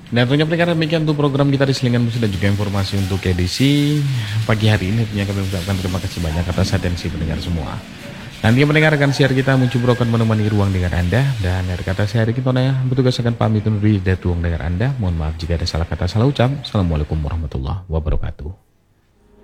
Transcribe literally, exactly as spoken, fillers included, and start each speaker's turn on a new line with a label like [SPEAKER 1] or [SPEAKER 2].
[SPEAKER 1] Dan tentunya pendengar demikian untuk program kita di Selingan Musik dan juga informasi untuk edisi pagi hari ini. Tentunya kami ucapkan terima kasih banyak atas atensi pendengar semua. Nanti yang mendengarkan siar kita mencoba akan menemani ruang dengar Anda. Dan dari kata saya Riki Tonaya, bertugas akan pamit undur diri dari ruang dengar Anda. Mohon maaf jika ada salah kata salah ucap. Assalamualaikum warahmatullahi wabarakatuh.